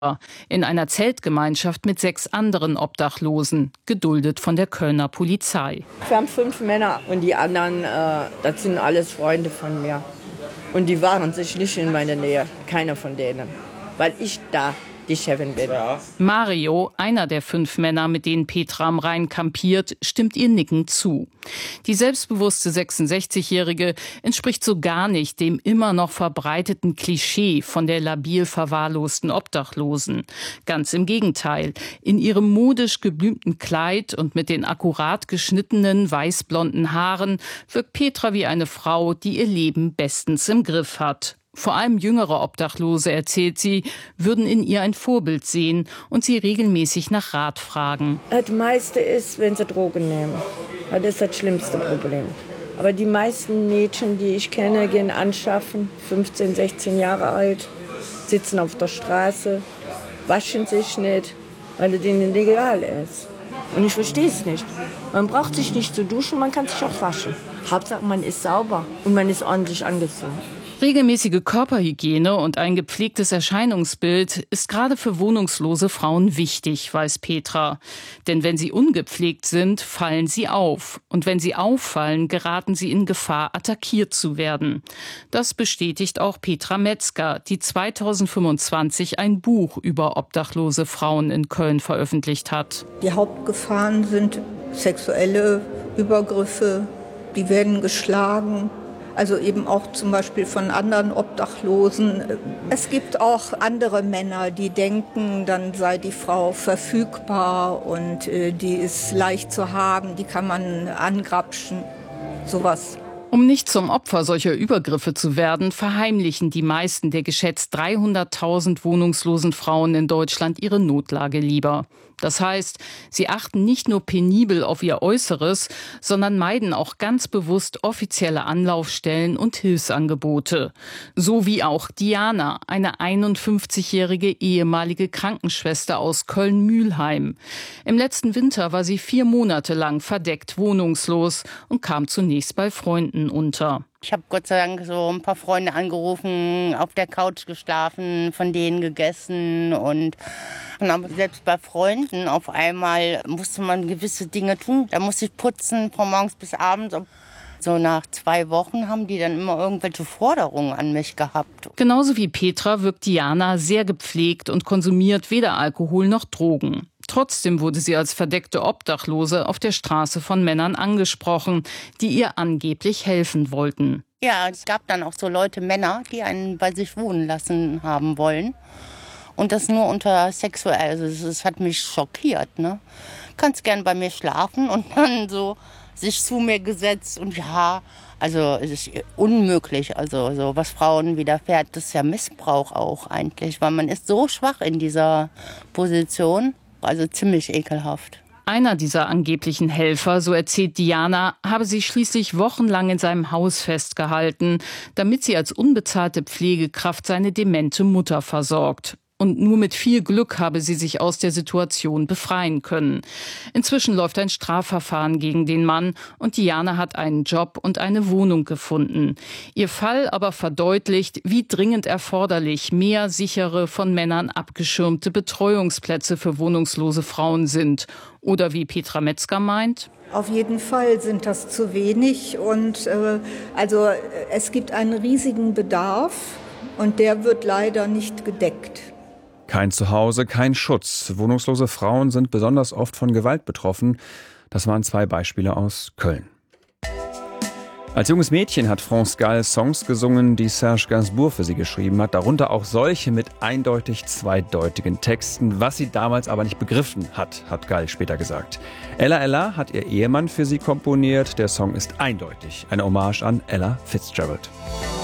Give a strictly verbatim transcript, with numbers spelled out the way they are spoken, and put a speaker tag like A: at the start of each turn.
A: in einer Zeltgemeinschaft mit sechs anderen Obdachlosen, geduldet von der Kölner Polizei.
B: Wir haben fünf Männer und die anderen, äh, das sind alles Freunde von mir. Und die waren sich nicht in meiner Nähe, keiner von denen, weil ich da die Chefin bin.
A: Mario, einer der fünf Männer, mit denen Petra am Rhein kampiert, stimmt ihr nickend zu. Die selbstbewusste sechsundsechzigjährige entspricht so gar nicht dem immer noch verbreiteten Klischee von der labil verwahrlosten Obdachlosen. Ganz im Gegenteil. In ihrem modisch geblümten Kleid und mit den akkurat geschnittenen weißblonden Haaren wirkt Petra wie eine Frau, die ihr Leben bestens im Griff hat. Vor allem jüngere Obdachlose, erzählt sie, würden in ihr ein Vorbild sehen und sie regelmäßig nach Rat fragen.
B: Das meiste ist, wenn sie Drogen nehmen. Das ist das schlimmste Problem. Aber die meisten Mädchen, die ich kenne, gehen anschaffen, fünfzehn, sechzehn Jahre alt, sitzen auf der Straße, waschen sich nicht, weil es ihnen egal ist. Und ich verstehe es nicht. Man braucht sich nicht zu duschen, man kann sich auch waschen. Hauptsache, man ist sauber und man ist ordentlich angezogen.
A: Regelmäßige Körperhygiene und ein gepflegtes Erscheinungsbild ist gerade für wohnungslose Frauen wichtig, weiß Petra. Denn wenn sie ungepflegt sind, fallen sie auf. Und wenn sie auffallen, geraten sie in Gefahr, attackiert zu werden. Das bestätigt auch Petra Metzger, die zweitausendfünfundzwanzig ein Buch über obdachlose Frauen in Köln veröffentlicht hat.
C: Die Hauptgefahren sind sexuelle Übergriffe, die werden geschlagen. Also eben auch zum Beispiel von anderen Obdachlosen. Es gibt auch andere Männer, die denken, dann sei die Frau verfügbar und äh, die ist leicht zu haben, die kann man angrapschen, sowas.
A: Um nicht zum Opfer solcher Übergriffe zu werden, verheimlichen die meisten der geschätzt dreihunderttausend wohnungslosen Frauen in Deutschland ihre Notlage lieber. Das heißt, sie achten nicht nur penibel auf ihr Äußeres, sondern meiden auch ganz bewusst offizielle Anlaufstellen und Hilfsangebote. So wie auch Diana, eine einundfünfzigjährige ehemalige Krankenschwester aus Köln-Mühlheim. Im letzten Winter war sie vier Monate lang verdeckt wohnungslos und kam zunächst bei Freunden unter.
D: Ich habe Gott sei Dank so ein paar Freunde angerufen, auf der Couch geschlafen, von denen gegessen und aber selbst bei Freunden auf einmal musste man gewisse Dinge tun. Da musste ich putzen von morgens bis abends. So nach zwei Wochen haben die dann immer irgendwelche Forderungen an mich gehabt.
A: Genauso wie Petra wirkt Diana sehr gepflegt und konsumiert weder Alkohol noch Drogen. Trotzdem wurde sie als verdeckte Obdachlose auf der Straße von Männern angesprochen, die ihr angeblich helfen wollten.
D: Ja, es gab dann auch so Leute, Männer, die einen bei sich wohnen lassen haben wollen. Und das nur unter sexuell, also das, das hat mich schockiert, ne? Kannst gern bei mir schlafen und dann so sich zu mir gesetzt und ja, also es ist unmöglich, also so was Frauen widerfährt, das ist ja Missbrauch auch eigentlich, weil man ist so schwach in dieser Position, also ziemlich ekelhaft.
A: Einer dieser angeblichen Helfer, so erzählt Diana, habe sie schließlich wochenlang in seinem Haus festgehalten, damit sie als unbezahlte Pflegekraft seine demente Mutter versorgt. Und nur mit viel Glück habe sie sich aus der Situation befreien können. Inzwischen läuft ein Strafverfahren gegen den Mann und Diana hat einen Job und eine Wohnung gefunden. Ihr Fall aber verdeutlicht, wie dringend erforderlich mehr sichere, von Männern abgeschirmte Betreuungsplätze für wohnungslose Frauen sind. Oder wie Petra Metzger meint:
C: Auf jeden Fall sind das zu wenig. Und äh, also es gibt einen riesigen Bedarf und der wird leider nicht gedeckt.
E: Kein Zuhause, kein Schutz. Wohnungslose Frauen sind besonders oft von Gewalt betroffen. Das waren zwei Beispiele aus Köln. Als junges Mädchen hat France Gall Songs gesungen, die Serge Gainsbourg für sie geschrieben hat. Darunter auch solche mit eindeutig zweideutigen Texten. Was sie damals aber nicht begriffen hat, hat Gall später gesagt. Ella Ella hat ihr Ehemann für sie komponiert. Der Song ist eindeutig eine Hommage an Ella Fitzgerald.